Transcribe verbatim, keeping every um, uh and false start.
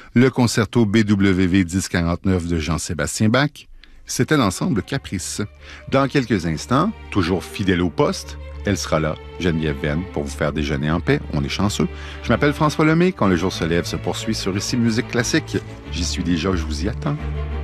le concerto B W V dix quarante-neuf de Jean-Sébastien Bach. C'était l'ensemble Caprice. Dans quelques instants, toujours fidèle au poste, elle sera là, Geneviève Venn, pour vous faire déjeuner en paix. On est chanceux. Je m'appelle François Lemay. Quand le jour se lève se poursuit sur Ici Musique Classique. J'y suis déjà, je vous y attends.